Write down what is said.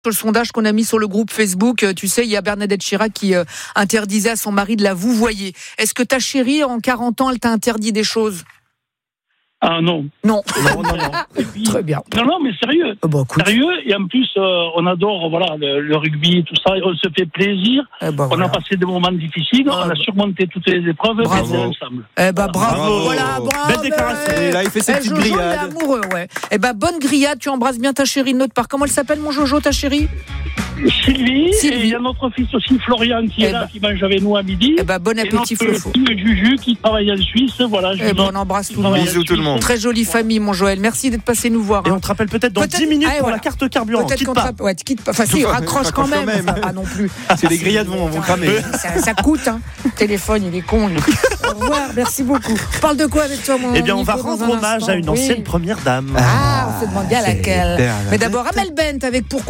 le sondage qu'on a mis sur le groupe Facebook, tu sais, il y a Bernadette Chirac qui interdisait à son mari de la vouvoyer. Est-ce que ta chérie, en 40 ans, elle t'a interdit des choses ? Ah non. Non. Puis, très bien. Non, mais sérieux. Sérieux, et en plus, on adore le rugby, tout ça, on se fait plaisir. On a passé des moments difficiles, on a surmonté toutes les épreuves, bravo. Ensemble. Bravo. Voilà, bravo. Belle déclaration. Et là, il fait ses petites grillades. Il est amoureux, ouais. Bonne grillade, tu embrasses bien ta chérie de notre part. Comment elle s'appelle, mon Jojo, ta chérie ? Sylvie. Et il y a notre fils aussi, Florian, qui est là, qui mange avec nous à midi. Bon appétit, Flofo. Et Juju, qui travaille en Suisse, voilà. On embrasse tout le monde. Bisous tout le monde. Très jolie famille, mon Joël. Merci d'être passé nous voir. Et on te rappelle peut-être dans 10 minutes pour la carte carburant. Quitte pas. Enfin, si, raccroche quand même. Pas non plus. C'est les grillades vont cramer. Ça coûte, hein. Le téléphone, il est con, lui. Au revoir, merci beaucoup. On parle de quoi avec toi, mon Eh bien, on va rendre hommage à une ancienne première dame. On se demande bien laquelle. Mais d'abord, Amel Bent avec Pourquoi